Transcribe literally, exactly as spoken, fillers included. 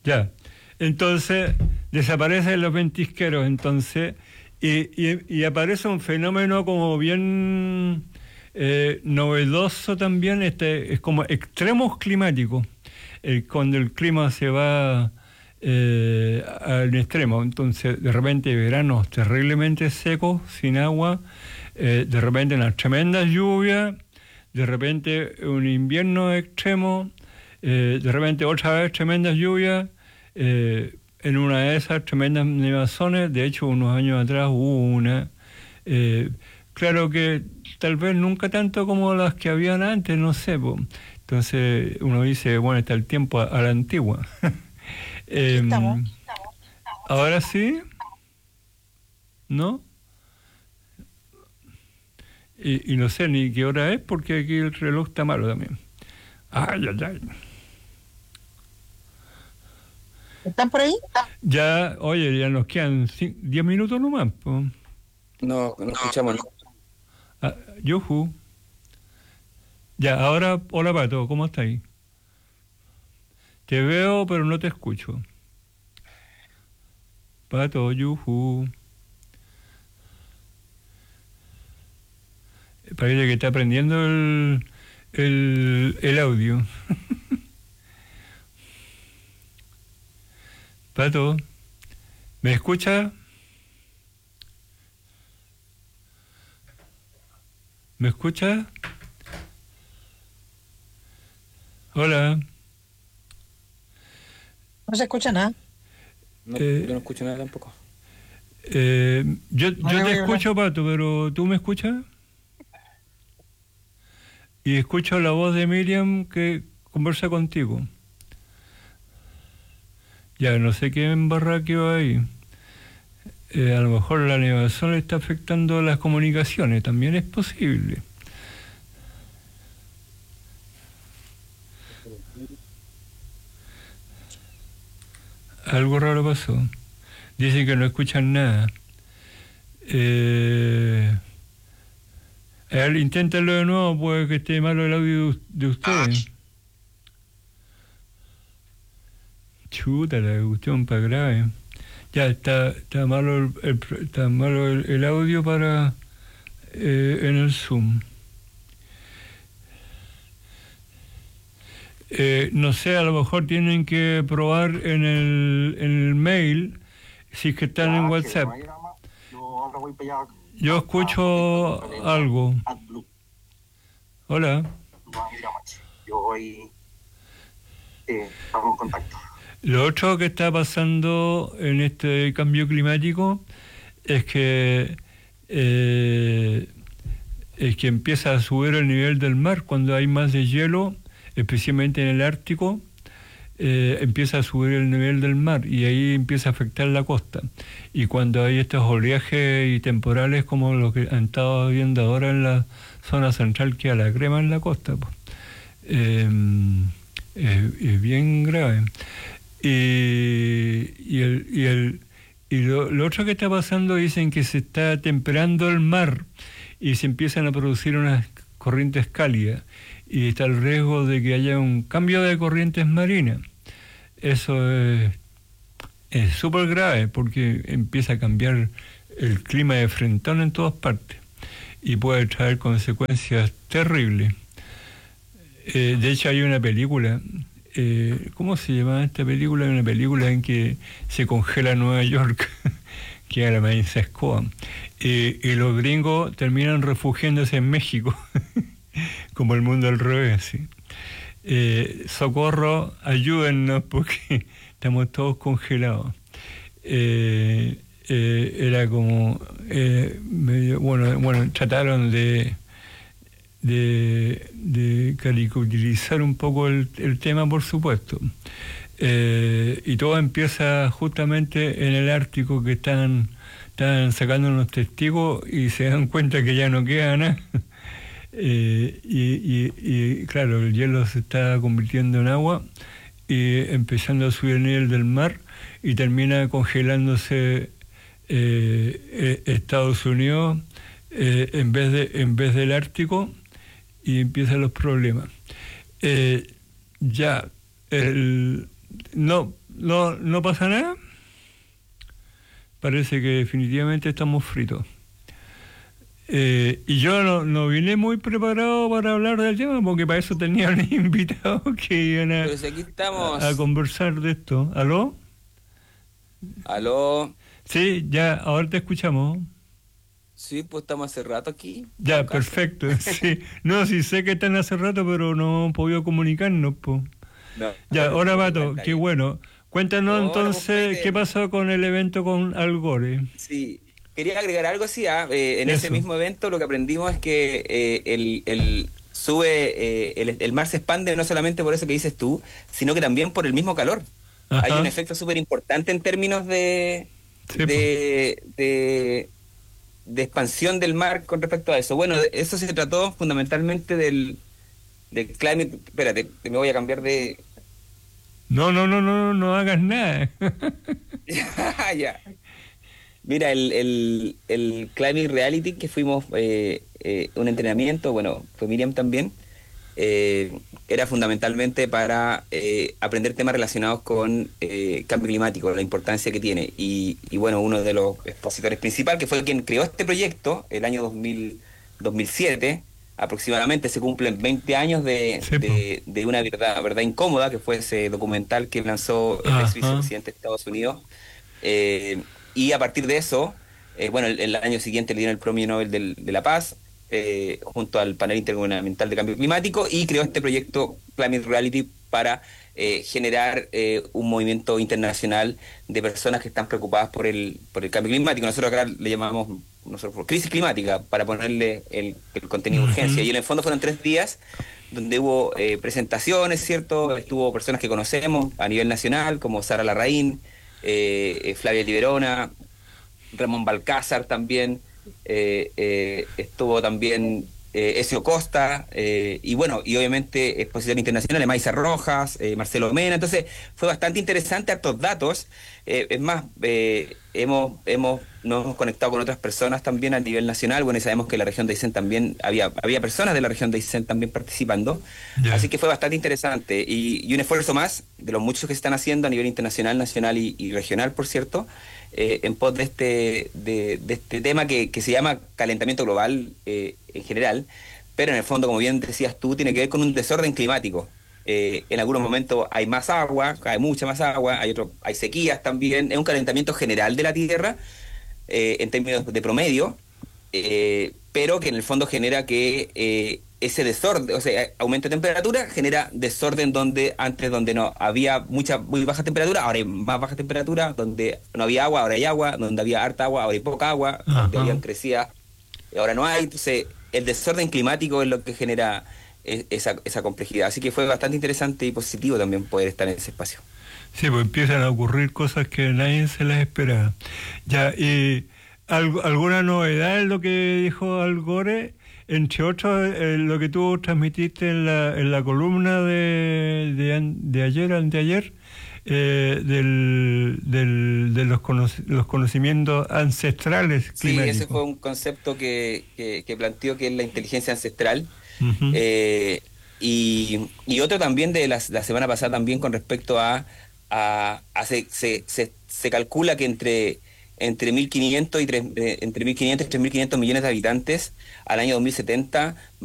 Ya. Entonces, desaparecen los ventisqueros, entonces, y, y, y aparece un fenómeno como bien eh, novedoso también, este, es como extremos climáticos, el, cuando el clima se va eh, al extremo, entonces de repente veranos terriblemente secos, sin agua, eh, de repente unas tremendas lluvias, de repente un invierno extremo, eh, de repente otra vez tremendas lluvias. Eh, en una de esas tremendas nevazones, de hecho unos años atrás hubo una, eh, claro que tal vez nunca tanto como las que habían antes, no sé, po. Entonces uno dice, bueno, está el tiempo a, a la antigua. eh, Estamos. Ahora sí, ¿no? Y, y no sé ni qué hora es porque aquí el reloj está malo también. Ay, ay, ay. ¿Están por ahí? Ya, oye, ya nos quedan diez minutos nomás, pues. No, no escuchamos. Ah, yujú. Ya, ahora, hola Pato, ¿cómo estás ahí? Te veo, pero no te escucho. Pato, yujú. Parece que está aprendiendo el, el, el audio. Pato, ¿me escucha? ¿Me escucha? Hola. No se escucha nada. No, Eh, yo no escucho nada tampoco. Eh, yo yo Hola, te hola. escucho, Pato, pero ¿tú me escuchas? Y escucho la voz de Miriam que conversa contigo. Ya, no sé qué embarraqueo ahí. Eh, a lo mejor la nevazón está afectando las comunicaciones, también es posible. Algo raro pasó. Dicen que no escuchan nada. Eh, a ver, inténtalo de nuevo, puede que esté malo el audio de ustedes. Chuta, la cuestión para grave. Ya, está, está malo, el, el- está malo el, el audio para eh, en el Zoom. Eh, no sé, a lo mejor tienen que probar en el, en el mail, si es que están en WhatsApp. Yo escucho algo. Hola. Yo voy, eh, estamos en contacto. Lo otro que está pasando en este cambio climático es que eh, es que empieza a subir el nivel del mar cuando hay más de hielo, especialmente en el Ártico. Eh, empieza a subir el nivel del mar y ahí empieza a afectar la costa. Y cuando hay estos oleajes y temporales como los que han estado viendo ahora en la zona central, que a la crema en la costa, pues, eh, es, es bien grave. Y, y, el, y, el, y lo, lo otro que está pasando, dicen que se está temperando el mar y se empiezan a producir unas corrientes cálidas y está el riesgo de que haya un cambio de corrientes marinas. Eso es es súper grave porque empieza a cambiar el clima de frentón en todas partes y puede traer consecuencias terribles. Eh, de hecho hay una película, eh, ¿cómo se llama esta película? Hay una película en que se congela Nueva York, que era la maíz escoba, eh, y los gringos terminan refugiándose en México, como el mundo al revés, ¿sí? Eh, socorro, ayúdennos porque estamos todos congelados. Eh, eh, era como, eh, medio, bueno, bueno, trataron de, de, de caricaturizar un poco el, el tema, por supuesto. Eh, y todo empieza justamente en el Ártico, que están, están sacando unos testigos y se dan cuenta que ya no queda nada. Eh, y, y, y claro, el hielo se está convirtiendo en agua y empezando a subir el nivel del mar y termina congelándose eh, eh, Estados Unidos eh, en vez de en vez del Ártico y empiezan los problemas. Eh, ya el, no no, no pasa nada. Parece que definitivamente estamos fritos. Eh, y yo no, no vine muy preparado para hablar del tema, porque para eso tenían invitados que iban a, Pero si aquí estamos. a, a conversar de esto. ¿Aló? Aló. Sí, ya, ahora te escuchamos. Sí, pues estamos hace rato aquí. Ya, Acá. perfecto. Sí. No, sí sé que están hace rato, pero no hemos podido comunicarnos, po. No. Ya, ahora Pato, Está qué bien. bueno. Cuéntanos Hola, entonces pues, qué pasó con el evento con Al Gore. Sí, quería agregar algo así. ah, eh, en ese Eso. mismo evento lo que aprendimos es que eh, el, el sube, eh, el, el mar se expande no solamente por eso que dices tú, sino que también por el mismo calor. Hay Ajá. un efecto súper importante en términos de, Sí, po. de, de, de expansión del mar con respecto a eso. Bueno, de- eso se trató fundamentalmente del, del climate. Espérate, me voy a cambiar de. No, no, no, no, no hagas nada. Ya. Mira, el, el, el Climate Reality que fuimos, eh, eh, un entrenamiento, bueno, fue Miriam también, eh, era fundamentalmente para eh, aprender temas relacionados con eh, cambio climático, la importancia que tiene. Y, y bueno, uno de los expositores principales, que fue quien creó este proyecto, el año dos mil, dos mil siete, aproximadamente se cumplen veinte años de, Sí, po. de, de una verdad, verdad incómoda, que fue ese documental que lanzó el Ajá. ex vicepresidente de Estados Unidos. Eh, y a partir de eso, eh, bueno, el, el año siguiente le dieron el Premio Nobel del- de la Paz, eh, junto al Panel Intergubernamental de Cambio Climático, y creó este proyecto Climate Reality para eh, generar eh, un movimiento internacional de personas que están preocupadas por el, por el cambio climático. Nosotros acá le llamamos nosotros por crisis climática, para ponerle el, el contenido de Ujú. urgencia. Y en el fondo fueron tres días donde hubo eh, presentaciones, ¿cierto? Estuvo personas que conocemos a nivel nacional, como Sara Larraín, eh, eh, Flavia Liberona, Ramón Balcázar también, eh, eh, estuvo también eh, Ezio Costa, eh, y bueno, y obviamente exposición internacional, Maisa Rojas, eh, Marcelo Mena. Entonces fue bastante interesante, hartos datos. Eh, es más, eh, hemos, hemos, nos hemos conectado con otras personas también a nivel nacional. Bueno, y sabemos que en la región de Aysén también había, había personas de la región de Aysén también participando. Ya. Así que fue bastante interesante, y, y un esfuerzo más de los muchos que se están haciendo a nivel internacional, nacional y, y regional, por cierto, eh, en pos de este, de, de este tema que, que se llama calentamiento global eh, en general, pero en el fondo, como bien decías tú, tiene que ver con un desorden climático. Eh, en algunos momentos hay más agua, hay mucha más agua, hay otro, hay sequías también, es un calentamiento general de la Tierra, eh, en términos de promedio, eh, pero que en el fondo genera que eh, ese desorden, o sea, aumento de temperatura genera desorden donde antes donde no había mucha, muy baja temperatura, ahora hay más baja temperatura, donde no había agua, ahora hay agua, donde había harta agua, ahora hay poca agua, donde Ajá. habían crecidas, ahora no hay. Entonces, el desorden climático es lo que genera eh, esa, esa complejidad. Así que fue bastante interesante y positivo también poder estar en ese espacio. Sí, pues empiezan a ocurrir cosas que nadie se las esperaba. Ya, y ¿algo- ¿alguna novedad en lo que dijo Al Gore? Entre otros, eh, lo que tú transmitiste en la, en la columna de, de, an- de ayer, anteayer, eh, del, del, de los, cono- los conocimientos ancestrales Sí, climáticos. ese fue un concepto que, que, que planteó, que es la inteligencia ancestral. Ujú. Eh, y, y otro también de la, la semana pasada también con respecto a, a, a se, se, se, se calcula que entre, entre mil quinientos y tres, eh, entre mil quinientos y tres mil quinientos millones de habitantes al año dos mil setenta